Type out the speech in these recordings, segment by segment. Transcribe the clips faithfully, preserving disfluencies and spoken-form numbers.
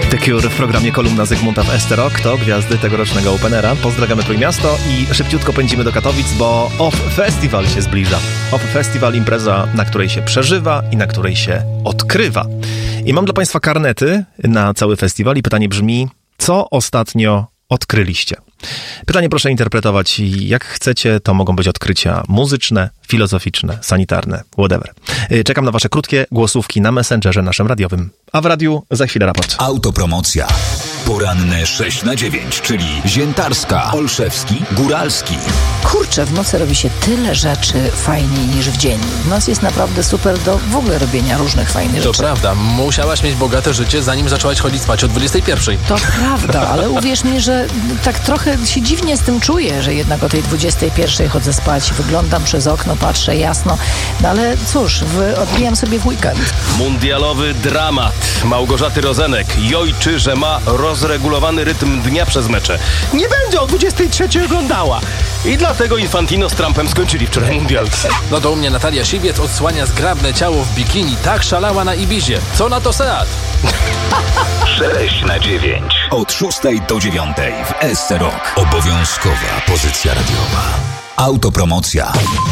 The Cure w programie Kolumna Zygmunta w S T Rock to gwiazdy tegorocznego Openera. Pozdrawiamy Trójmiasto i szybciutko pędzimy do Katowic, bo Off Festival się zbliża. Off Festival, impreza, na której się przeżywa i na której się odkrywa. I mam dla Państwa karnety na cały festiwal i pytanie brzmi, co ostatnio odkryliście? Pytanie proszę interpretować jak chcecie, to mogą być odkrycia muzyczne, filozoficzne, sanitarne, whatever. Czekam na wasze krótkie głosówki na Messengerze naszym radiowym. A w radiu za chwilę raport. Autopromocja. Poranne sześć na dziewięć, czyli Ziętarska, Olszewski, Góralski. Kurczę, w nocy robi się tyle rzeczy fajniej niż w dzień. W nocy jest naprawdę super do w ogóle robienia różnych fajnych to rzeczy. To prawda, musiałaś mieć bogate życie, zanim zaczęłaś chodzić spać o dwudziestej pierwszej. To prawda, ale uwierz mi, że tak trochę się dziwnie z tym czuję, że jednak o tej dwudziestej pierwszej chodzę spać, wyglądam przez okno, patrzę jasno, no ale cóż, w, odbijam sobie w weekend. Mundialowy dramat Małgorzaty Rozenek jojczy, że ma rozregulowany rytm dnia przez mecze. Nie będzie o dwudziestej trzeciej oglądała. I dlatego Infantino z Trumpem skończyli wczoraj mundial. No to u mnie Natalia Siwiec odsłania zgrabne ciało w bikini. Tak szalała na Ibizie. Co na to Seat? sześć na dziewięć. Od szóstej do dziewiątej w S C Rock. Obowiązkowa pozycja radiowa. Autopromocja.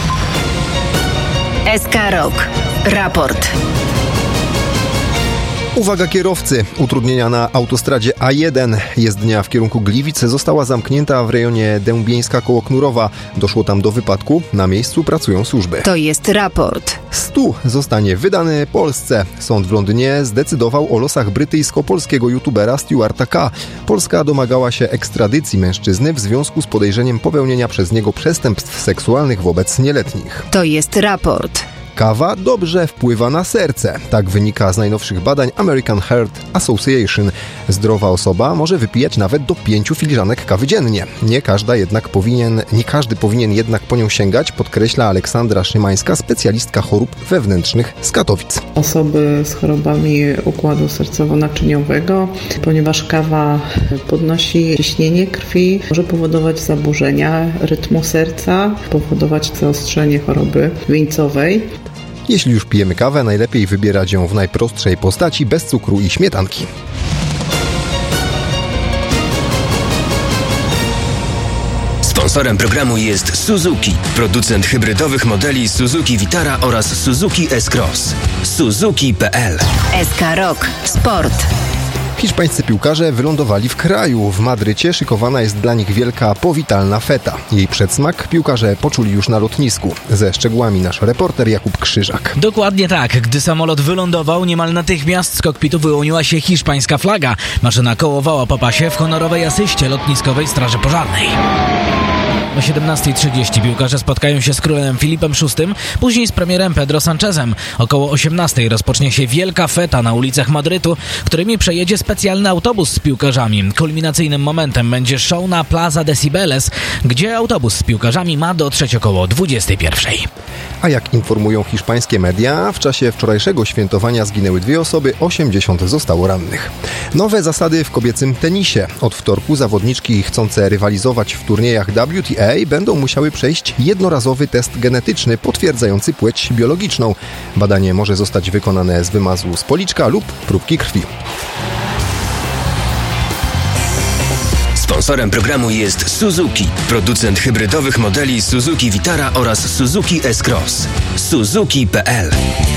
S K Rock. Raport. Uwaga kierowcy! Utrudnienia na autostradzie A jeden. Jezdnia w kierunku Gliwic została zamknięta w rejonie Dębieńska koło Knurowa. Doszło tam do wypadku. Na miejscu pracują służby. To jest raport. Stu zostanie wydany Polsce. Sąd w Londynie zdecydował o losach brytyjsko-polskiego youtubera Stuarta K. Polska domagała się ekstradycji mężczyzny w związku z podejrzeniem popełnienia przez niego przestępstw seksualnych wobec nieletnich. To jest raport. Kawa dobrze wpływa na serce. Tak wynika z najnowszych badań American Heart Association. Zdrowa osoba może wypijać nawet do pięciu filiżanek kawy dziennie. Nie każda jednak powinien, nie każdy powinien jednak po nią sięgać, podkreśla Aleksandra Szymańska, specjalistka chorób wewnętrznych z Katowic. Osoby z chorobami układu sercowo-naczyniowego, ponieważ kawa podnosi ciśnienie krwi, może powodować zaburzenia rytmu serca, powodować zaostrzenie choroby wieńcowej. Jeśli już pijemy kawę, najlepiej wybierać ją w najprostszej postaci, bez cukru i śmietanki. Sponsorem programu jest Suzuki, producent hybrydowych modeli Suzuki Vitara oraz Suzuki S-Cross. Suzuki kropka p l. S K Rock. Sport. Hiszpańscy piłkarze wylądowali w kraju. W Madrycie szykowana jest dla nich wielka powitalna feta. Jej przedsmak piłkarze poczuli już na lotnisku. Ze szczegółami nasz reporter Jakub Krzyżak. Dokładnie tak. Gdy samolot wylądował, niemal natychmiast z kokpitu wyłoniła się hiszpańska flaga. Maszyna kołowała po pasie w honorowej asyście lotniskowej Straży Pożarnej. O siedemnastej trzydzieści piłkarze spotkają się z królem Filipem szóstym, później z premierem Pedro Sanchezem. Około osiemnastej rozpocznie się wielka feta na ulicach Madrytu, którymi przejedzie specjalny autobus z piłkarzami. Kulminacyjnym momentem będzie show na Plaza de Cibeles, gdzie autobus z piłkarzami ma dotrzeć około dwudziestej pierwszej. A jak informują hiszpańskie media, w czasie wczorajszego świętowania zginęły dwie osoby, osiemdziesiąt zostało rannych. Nowe zasady w kobiecym tenisie. Od wtorku zawodniczki chcące rywalizować w turniejach W T A będą musiały przejść jednorazowy test genetyczny potwierdzający płeć biologiczną. Badanie może zostać wykonane z wymazu z policzka lub próbki krwi. Sponsorem programu jest Suzuki, producent hybrydowych modeli Suzuki Vitara oraz Suzuki S-Cross. Suzuki kropka p l.